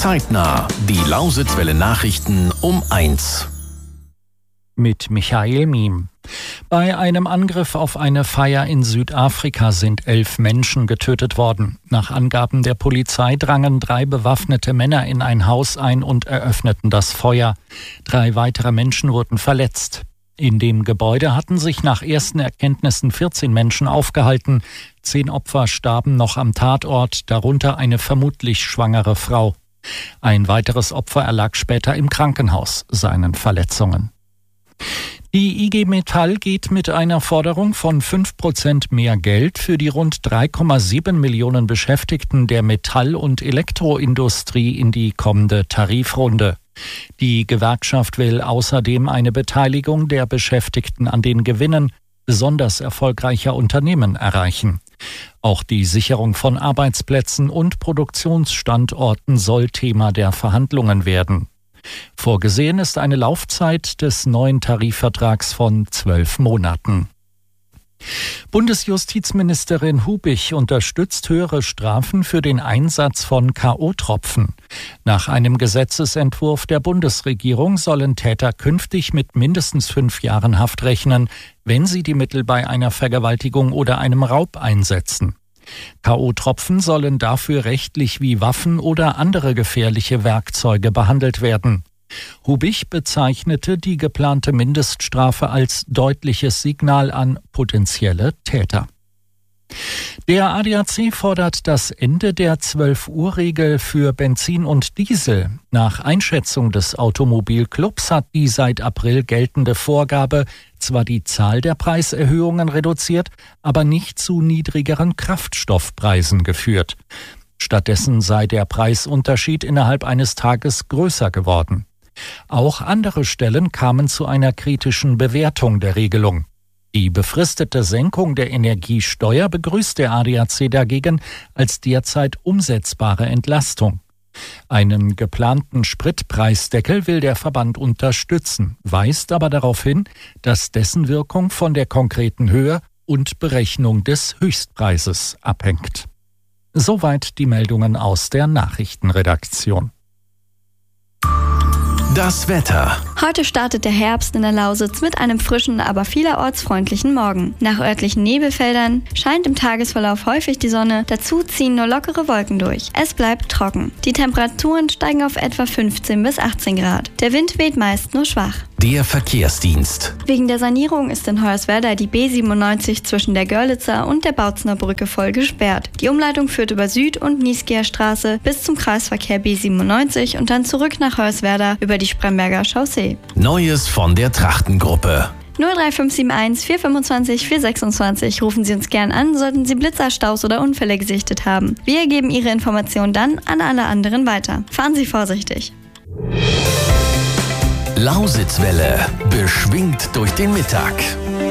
Zeitnah. Die Lausitzwelle Nachrichten um 1. Mit Michael Miem. Bei einem Angriff auf eine Feier in Südafrika sind 11 Menschen getötet worden. Nach Angaben der Polizei drangen 3 bewaffnete Männer in ein Haus ein und eröffneten das Feuer. 3 weitere Menschen wurden verletzt. In dem Gebäude hatten sich nach ersten Erkenntnissen 14 Menschen aufgehalten. 10 Opfer starben noch am Tatort, darunter eine vermutlich schwangere Frau. Ein weiteres Opfer erlag später im Krankenhaus seinen Verletzungen. Die IG Metall geht mit einer Forderung von 5% mehr Geld für die rund 3,7 Millionen Beschäftigten der Metall- und Elektroindustrie in die kommende Tarifrunde. Die Gewerkschaft will außerdem eine Beteiligung der Beschäftigten an den Gewinnen besonders erfolgreicher Unternehmen erreichen. Auch die Sicherung von Arbeitsplätzen und Produktionsstandorten soll Thema der Verhandlungen werden. Vorgesehen ist eine Laufzeit des neuen Tarifvertrags von 12 Monaten. Bundesjustizministerin Hubich unterstützt höhere Strafen für den Einsatz von K.O.-Tropfen. Nach einem Gesetzesentwurf der Bundesregierung sollen Täter künftig mit mindestens 5 Jahren Haft rechnen, wenn sie die Mittel bei einer Vergewaltigung oder einem Raub einsetzen. K.O.-Tropfen sollen dafür rechtlich wie Waffen oder andere gefährliche Werkzeuge behandelt werden. Hubich bezeichnete die geplante Mindeststrafe als deutliches Signal an potenzielle Täter. Der ADAC fordert das Ende der 12-Uhr-Regel für Benzin und Diesel. Nach Einschätzung des Automobilclubs hat die seit April geltende Vorgabe zwar die Zahl der Preiserhöhungen reduziert, aber nicht zu niedrigeren Kraftstoffpreisen geführt. Stattdessen sei der Preisunterschied innerhalb eines Tages größer geworden. Auch andere Stellen kamen zu einer kritischen Bewertung der Regelung. Die befristete Senkung der Energiesteuer begrüßt der ADAC dagegen als derzeit umsetzbare Entlastung. Einen geplanten Spritpreisdeckel will der Verband unterstützen, weist aber darauf hin, dass dessen Wirkung von der konkreten Höhe und Berechnung des Höchstpreises abhängt. Soweit die Meldungen aus der Nachrichtenredaktion. Das Wetter. Heute startet der Herbst in der Lausitz mit einem frischen, aber vielerorts freundlichen Morgen. Nach örtlichen Nebelfeldern scheint im Tagesverlauf häufig die Sonne, dazu ziehen nur lockere Wolken durch. Es bleibt trocken. Die Temperaturen steigen auf etwa 15 bis 18 Grad. Der Wind weht meist nur schwach. Der Verkehrsdienst. Wegen der Sanierung ist in Hoyerswerda die B97 zwischen der Görlitzer und der Bautzner Brücke voll gesperrt. Die Umleitung führt über Süd- und Nieskeer Straße bis zum Kreisverkehr B97 und dann zurück nach Hoyerswerda über die Spremberger Chaussee. Neues von der Trachtengruppe. 03571 425 426. Rufen Sie uns gern an, sollten Sie Blitzer, Staus oder Unfälle gesichtet haben. Wir geben Ihre Informationen dann an alle anderen weiter. Fahren Sie vorsichtig. Lausitzwelle, beschwingt durch den Mittag.